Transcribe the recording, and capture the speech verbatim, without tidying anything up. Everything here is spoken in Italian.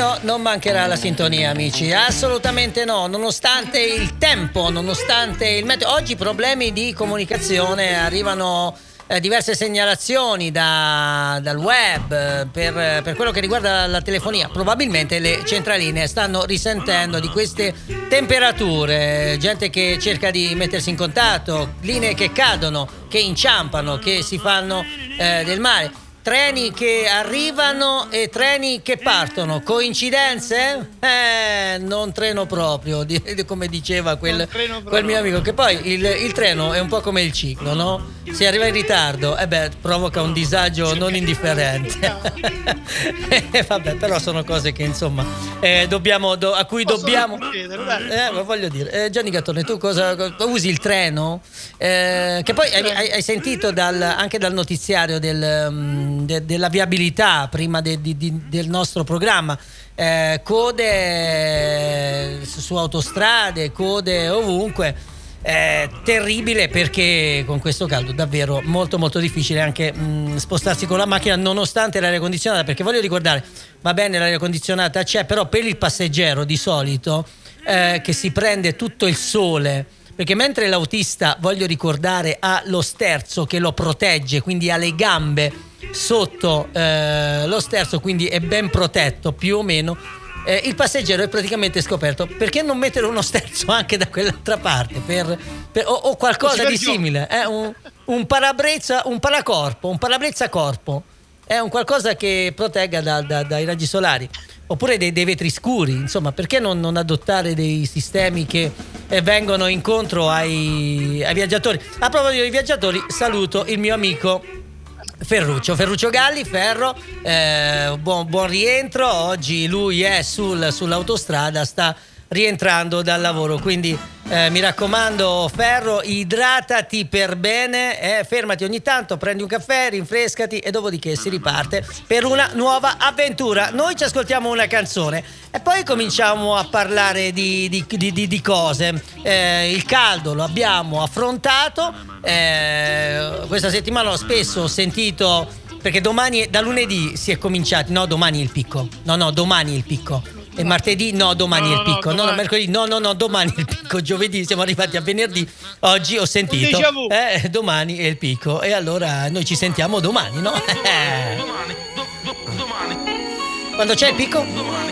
no, non mancherà la sintonia, amici, assolutamente no, nonostante il tempo, nonostante il meteo. Oggi problemi di comunicazione, arrivano eh, diverse segnalazioni da, dal web eh, per, per quello che riguarda la telefonia. Probabilmente le centraline stanno risentendo di queste temperature, gente che cerca di mettersi in contatto, linee che cadono, che inciampano, che si fanno eh, del male. Treni che arrivano e treni che partono. Coincidenze? Eh, non treno proprio, come diceva quel, quel mio amico. Che poi il, il treno è un po' come il ciclo, no? Se arriva in ritardo, eh beh, provoca un disagio non indifferente. eh, vabbè, però sono cose che insomma eh, dobbiamo, do, a cui dobbiamo. Eh, ma voglio dire, eh, Gianni Gattone, tu cosa, cosa usi il treno? Eh, che poi hai, hai sentito dal, anche dal notiziario del. Um, De, della viabilità prima de, de, de, del nostro programma, eh, code su, su autostrade, code ovunque, eh, terribile, perché con questo caldo davvero molto molto difficile anche mh, spostarsi con la macchina nonostante l'aria condizionata, perché voglio ricordare, va bene, l'aria condizionata c'è, però per il passeggero di solito eh, che si prende tutto il sole, perché mentre l'autista, voglio ricordare, ha lo sterzo che lo protegge, quindi ha le gambe sotto eh, lo sterzo, quindi è ben protetto più o meno, eh, il passeggero è praticamente scoperto. Perché non mettere uno sterzo anche da quell'altra parte per, per, o, o qualcosa di simile, eh? un, un parabrezza, un paracorpo, un parabrezza corpo, è un qualcosa che protegga da, da, dai raggi solari, oppure dei, dei vetri scuri, insomma. Perché non, non adottare dei sistemi che eh, vengono incontro ai, ai viaggiatori? A proposito dei viaggiatori, saluto il mio amico Ferruccio, Ferruccio Galli. Ferro, eh, buon, buon rientro. Oggi lui è sul, sull'autostrada, sta rientrando dal lavoro, quindi eh, mi raccomando Ferro, idratati per bene, eh, fermati ogni tanto, prendi un caffè, rinfrescati e dopodiché si riparte per una nuova avventura. Noi ci ascoltiamo una canzone e poi cominciamo a parlare di, di, di, di, di cose. Eh, il caldo lo abbiamo affrontato, eh, questa settimana ho spesso sentito, perché domani, da lunedì si è cominciati, no domani il picco, no no domani il picco. E martedì no, domani no, è il picco. No, no, no, mercoledì no, no, no, domani è il picco. Giovedì siamo arrivati a venerdì. Oggi ho sentito eh, domani è il picco. E allora noi ci sentiamo domani, no? Domani, do, do, domani. Quando c'è il picco? Domani.